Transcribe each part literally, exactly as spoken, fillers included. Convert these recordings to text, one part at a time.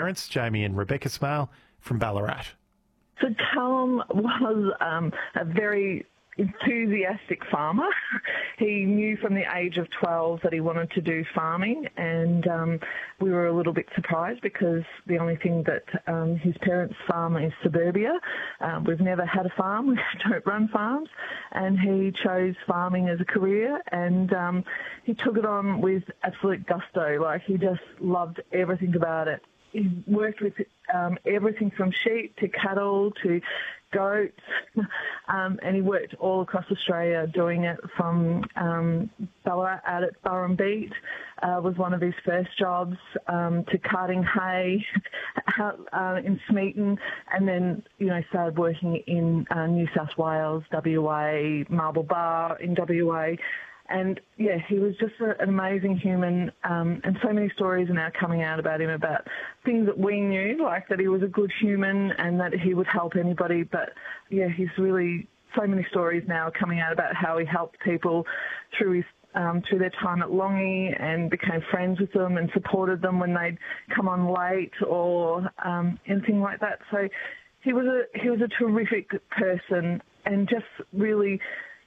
parents, Jamie and Rebecca Smale, from Ballarat. So Callum was um, a very enthusiastic farmer. He knew from the age of twelve that he wanted to do farming, and um, we were a little bit surprised because the only thing that um, his parents farm is suburbia. Um, we've never had a farm, we don't run farms, and he chose farming as a career, and um, he took it on with absolute gusto. Like, he just loved everything about it. He worked with um, everything from sheep to cattle to goats, um, and he worked all across Australia doing it from um, Ballarat out at Burrumbeet, uh, was one of his first jobs, um, to carting hay out, uh, in Smeaton, and then, you know, started working in uh, New South Wales, W A, Marble Bar in W A. And, yeah, he was just a, an amazing human, um, and so many stories are now coming out about him, about things that we knew, like that he was a good human and that he would help anybody. But, yeah, he's really, so many stories now coming out about how he helped people through his um, through their time at Longy and became friends with them and supported them when they'd come on late or um, anything like that. So he was a he was a terrific person, and just really...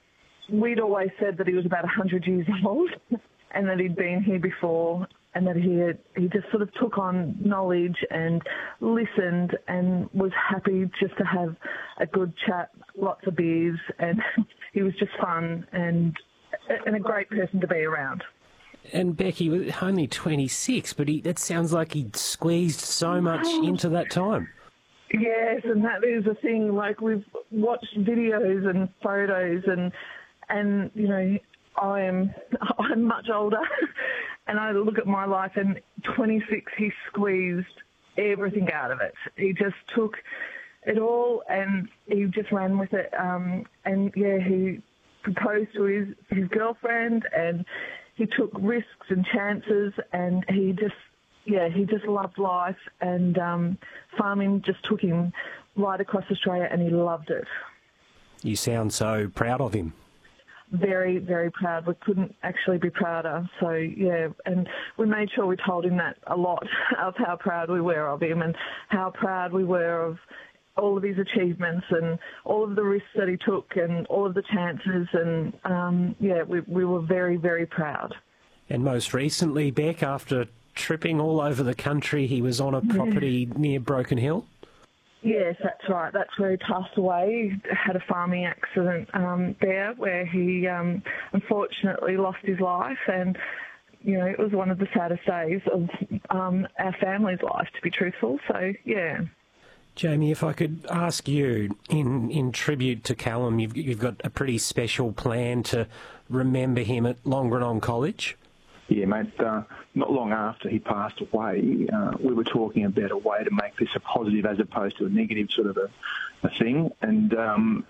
We'd always said that he was about one hundred years old and that he'd been here before, and that he had, he just sort of took on knowledge and listened and was happy just to have a good chat, lots of beers, and he was just fun and, and a great person to be around. And Becky was only twenty-six, but he, that sounds like he'd squeezed so much into that time. Yes, and that is the thing. Like, we've watched videos and photos, and and you know, I am I'm much older, and I look at my life, and twenty-six, he squeezed everything out of it. He just took it all, and he just ran with it. Um, and yeah, he proposed to his his girlfriend, and he took risks and chances, and he just. Yeah, he just loved life, and um, farming just took him right across Australia, and he loved it. You sound so proud of him. Very, very proud. We couldn't actually be prouder. So, yeah, and we made sure we told him that a lot, of how proud we were of him and how proud we were of all of his achievements and all of the risks that he took and all of the chances. And, um, yeah, we, we were very, very proud. And most recently, Beck, after tripping all over the country, he was on a property yeah. near Broken Hill? Yes, that's right. That's where he passed away. He had a farming accident um, there where he um, unfortunately lost his life, and you know, it was one of the saddest days of um, our family's life, to be truthful. So, yeah. Jamie, if I could ask you, in, in tribute to Callum, you've, you've got a pretty special plan to remember him at Longrenon College? Yeah, mate, uh, not long after he passed away, uh, we were talking about a way to make this a positive as opposed to a negative sort of a, a thing. And um,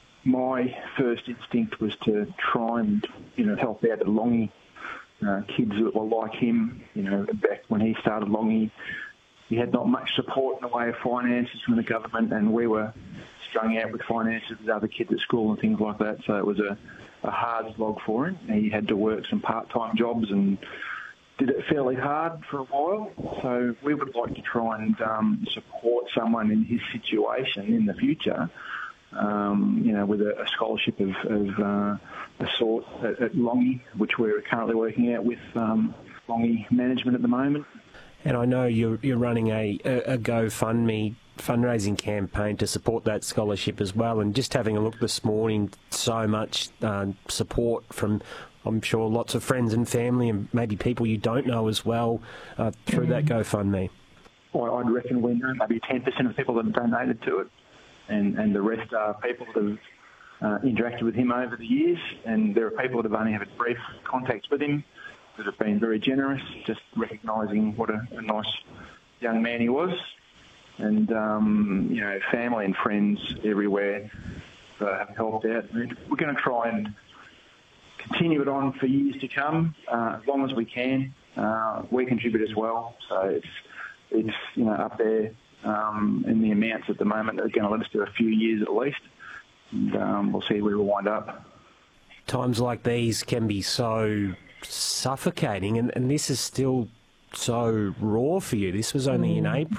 my first instinct was to try and, you know, help out the Longy uh, kids that were like him. You know, back when he started Longy, he had not much support in the way of finances from the government, and we were strung out with finances with other kids at school and things like that. So it was a a hard slog for him. He had to work some part-time jobs and did it fairly hard for a while. So we would like to try and um, support someone in his situation in the future, um, you know, with a, a scholarship of, of uh, a sort at, at Longy, which we're currently working out with um, Longy management at the moment. And I know you're, you're running a, a, a GoFundMe fundraising campaign to support that scholarship as well, and just having a look this morning, so much uh, support from, I'm sure, lots of friends and family and maybe people you don't know as well uh, through mm-hmm. that GoFundMe. Well, I'd reckon we know maybe ten percent of people that have donated to it, and, and the rest are people that have uh, interacted with him over the years, and there are people that have only had brief contacts with him that have been very generous, just recognising what a, a nice young man he was. And, um, you know, family and friends everywhere uh, have helped out. We're going to try and continue it on for years to come, uh, as long as we can. Uh, we contribute as well, so it's, it's you know, up there um, in the amounts at the moment that are going to let us do a few years at least. And um, we'll see where we'll wind up. Times like these can be so suffocating, and, and this is still so raw for you. This was only mm. in April.